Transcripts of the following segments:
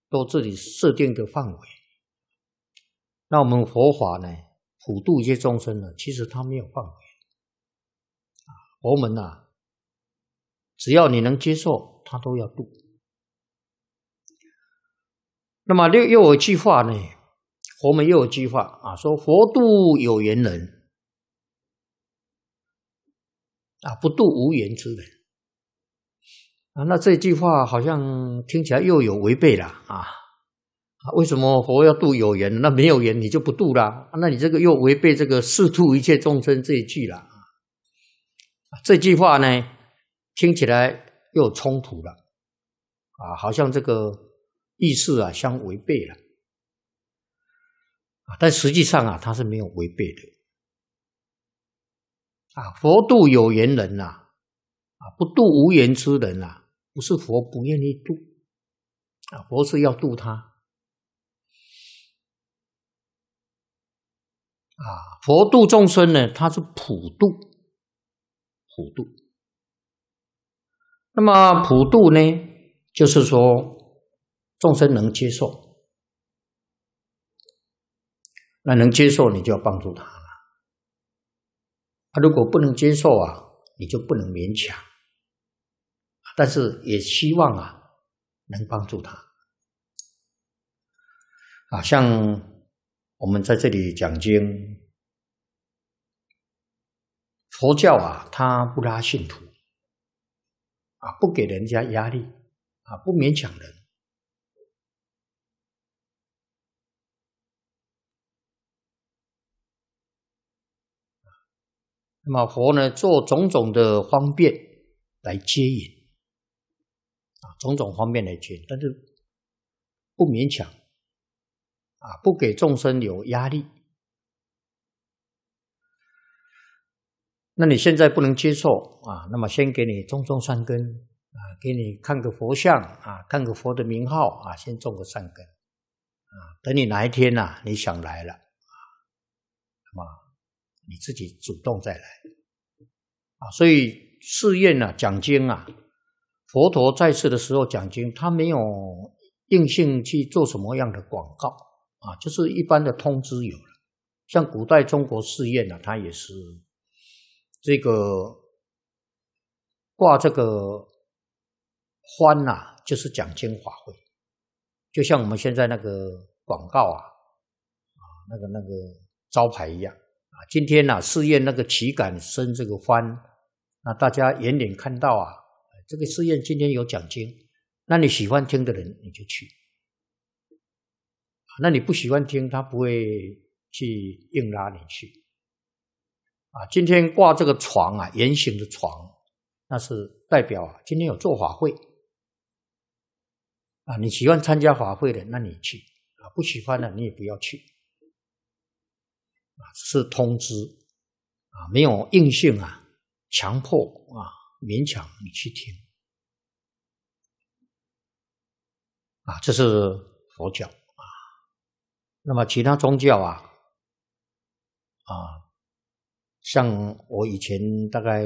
都自己设定的范围。那我们佛法呢，普度一切众生呢，其实它没有范围。佛门啊，只要你能接受，它都要度。那么又有一句话呢，佛门又有一句话啊，说佛度有缘人啊，不度无缘之人啊。那这句话好像听起来又有违背了啊。为什么佛要度有缘？那没有缘你就不度啦？那你这个又违背这个誓度一切众生这一句了。这句话呢，听起来又有冲突了啊，好像这个意思啊相违背了啊，但实际上啊，它是没有违背的啊。佛度有缘人啊，不度无缘之人啊，不是佛不愿意度啊，佛是要度他。佛度众生呢，它是普度，普度。那么普度呢，就是说众生能接受，那能接受你就要帮助他了。如果不能接受啊，你就不能勉强，但是也希望啊能帮助他。像我们在这里讲经，佛教啊，它不拉信徒啊，不给人家压力啊，不勉强人。那么佛呢，做种种的方便来接引啊，种种方便来接引，但是不勉强啊，不给众生有压力。那你现在不能接受啊，那么先给你种种善根啊，给你看个佛像啊，看个佛的名号啊，先种个善根啊，等你哪一天啊，你想来了啊，那么你自己主动再来啊。所以寺院啊讲经啊，佛陀在世的时候讲经，他没有硬性去做什么样的广告啊，就是一般的通知有了。像古代中国寺院啊，它也是这个挂这个幡啊，就是讲经法会，就像我们现在那个广告啊，那个招牌一样啊。今天啊，寺院那个旗杆升这个幡，那大家眼脸看到啊，这个寺院今天有讲经，那你喜欢听的人你就去，那你不喜欢听，他不会去硬拉你去。今天挂这个床啊，圆形的床，那是代表今天有做法会啊。你喜欢参加法会的，那你去啊；不喜欢的，你也不要去啊。是通知啊，没有硬性啊，强迫啊，勉强你去听啊。这是佛教啊。那么其他宗教啊，像我以前大概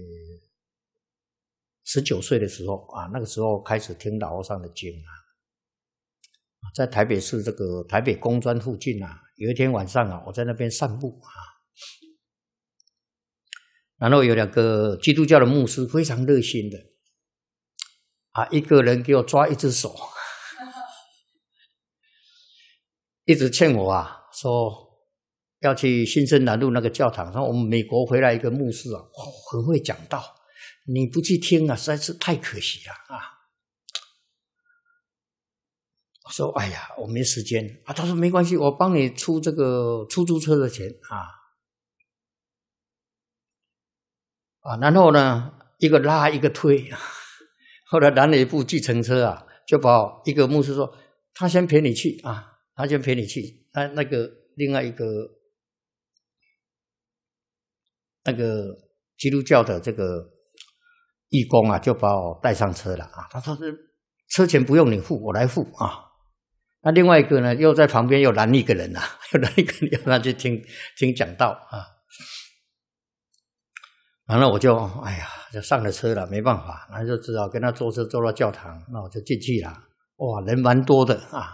19岁的时候啊，那个时候开始听老和尚的经啊，在台北市这个台北工专附近啊，有一天晚上啊，我在那边散步啊，然后有2个基督教的牧师非常热心的啊，一个人给我抓一只手，一直劝我啊，说要去新生南路那个教堂，说我们美国回来一个牧师啊，很会讲道，你不去听啊，实在是太可惜了啊。我说哎呀，我没时间啊。他说没关系，我帮你出这个出租车的钱啊。然后呢，一个拉一个推，后来拦了一部计程车啊，就把一个牧师说，他先陪你去啊，他先陪你去。那个另外一个那个基督教的这个义工啊，就把我带上车了啊。他说车钱不用你付，我来付啊。那另外一个呢，又在旁边又拦一个人啊，又拦一个人要他去听讲道啊。然后我就就上了车了，没办法，然后就只好跟他坐车坐到教堂，那我就进去了。 哇，人蛮多的啊，